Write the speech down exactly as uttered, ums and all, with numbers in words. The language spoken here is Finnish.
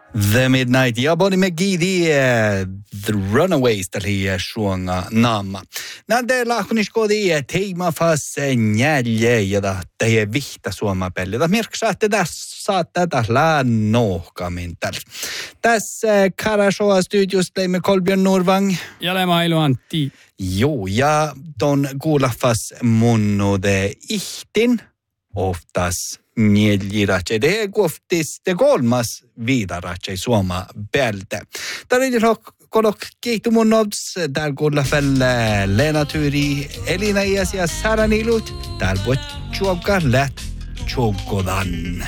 The Midnight ja Bonnie McGee The Runaways täli suonga naama. Nade lahkunis kodi teema fas nälje ja da teie vihta suoma pelle. Da mirksaatte tässä saatte tätä laanohkamintal. Tässä Karashoa studios teimme Kolbjörn Norvang. Ja Lemailu Antti. Joo, ja ton kuulafas munnude ihtin oftas Njäljiratse, det är koftis det kolmas vidaratse suoma pelte. Täällä on kolok kiihtumun nops, täällä kuulla fälle Lena Turi, Elina Ias ja Sara Nilut, täällä voi tjuokka läht tjuokkodan.